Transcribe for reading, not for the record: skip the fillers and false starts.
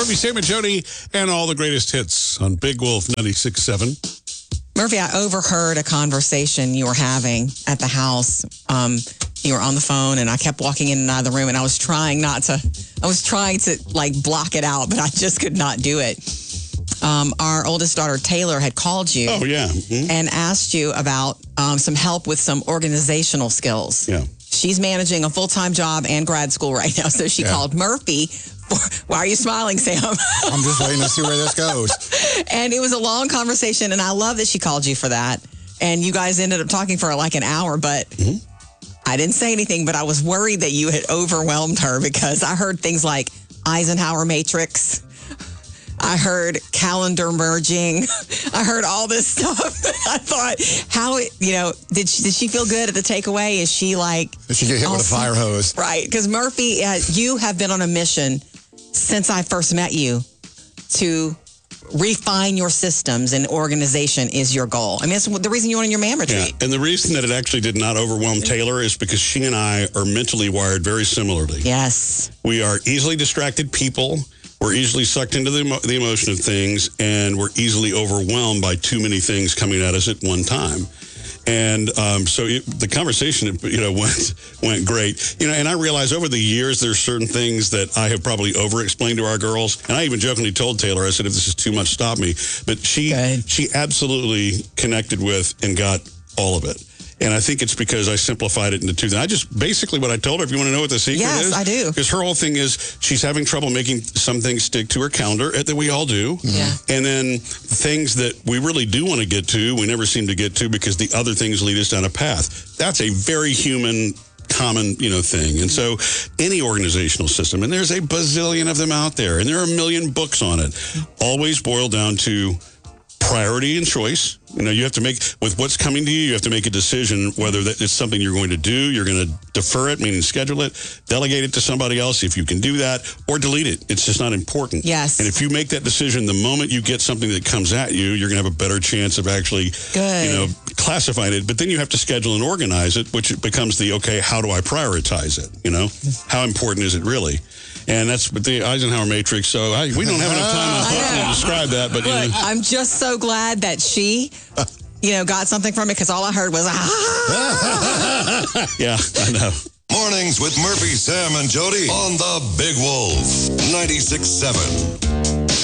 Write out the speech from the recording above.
Murphy, Sam, and Jody, and all the greatest hits on Big Wolf 96.7. Murphy, I overheard a conversation you were having at the house. You were on the phone, and I kept walking in and out of the room, and I was trying to like block it out, but I just could not do it. Our oldest daughter, Taylor, had called you. Oh, yeah. Mm-hmm. And asked you about some help with some organizational skills. Yeah. She's managing a full-time job and grad school right now, so she called Murphy. Why are you smiling, Sam? I'm just waiting to see where this goes. And it was a long conversation, and I love that she called you for that. And you guys ended up talking for like an hour, but I didn't say anything, but I was worried that you had overwhelmed her because I heard things like Eisenhower matrix. I heard calendar merging. I heard all this stuff. I thought, did she feel good at the takeaway? Is she like... Did she get hit with a fire hose? Right, because Murphy, you have been on a mission since I first met you to refine your systems, and organization is your goal. I mean, that's the reason you went on your man retreat. Yeah. And the reason that it actually did not overwhelm Taylor is because she and I are mentally wired very similarly. Yes. We are easily distracted people. We're easily sucked into the emotion of things, and we're easily overwhelmed by too many things coming at us at one time. And so the conversation, went great. And I realize over the years there's certain things that I have probably over-explained to our girls. And I even jokingly told Taylor, I said, if this is too much, stop me. But she absolutely connected with and got all of it. And I think it's because I simplified it into two things. I just basically what I told her, if you want to know what the secret is. Yes, I do. Because her whole thing is she's having trouble making some things stick to her calendar, that we all do. Yeah. And then things that we really do want to get to, we never seem to get to because the other things lead us down a path. That's a very human, common, thing. And so any organizational system, and there's a bazillion of them out there, and there are a million books on it, always boil down to priority and choice. You have to make, with what's coming to you, you have to make a decision whether that it's something you're going to do, you're going to defer it, meaning schedule it, delegate it to somebody else if you can do that, or delete it. It's just not important. Yes. And if you make that decision the moment you get something that comes at you, you're going to have a better chance of actually, classifying it. But then you have to schedule and organize it, which becomes how do I prioritize it? How important is it really? And that's the Eisenhower matrix. So we don't have enough time to describe that. But I'm just so glad that she, got something from it, because all I heard was, Yeah, I know. Mornings with Murphy, Sam, and Jody on the Big Wolf 96.7.